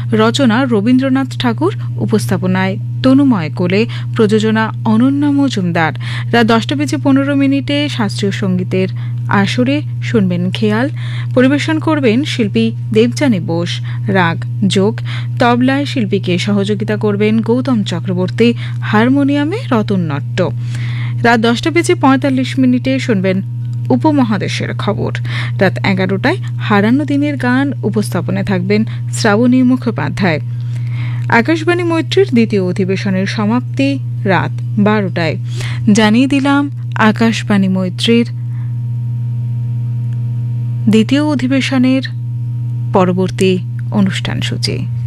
রচনা রবীন্দ্রনাথ ঠাকুর, উপস্থাপনায় তনুময় কোলে, প্রযোজনা অনন্যা মজুমদার। রাত 10:15 শাস্ত্রীয় সঙ্গীতের আসরে শুনবেন খেয়াল, পরিবেশন করবেন শিল্পী দেবযানী বোস। রাগ যোগ, তবলায় শিল্পীকে সহযোগিতা করবেন গৌতম চক্রবর্তী, হারমোনিয়ামে রতন নট্ট। রাত 10:45 শুনবেন উপমহাদেশের খবর। রাত 11টায় হারানো দিনের গান, উপস্থাপনে থাকবেন শ্রাবণী মুখোপাধ্যায়। আকাশবাণী মৈত্রীর দ্বিতীয় অধিবেশনের সমাপ্তি রাত 12টায়। জানিয়ে দিলাম আকাশবাণী মৈত্রীর দ্বিতীয় অধিবেশনের পরবর্তী অনুষ্ঠান সূচি।